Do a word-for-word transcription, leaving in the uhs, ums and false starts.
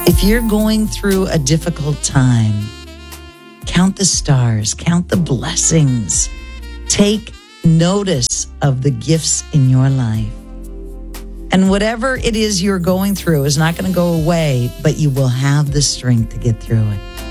If you're going through a difficult time, count the stars, count the blessings. Take notice of the gifts in your life. And whatever it is you're going through is not going to go away, but you will have the strength to get through it.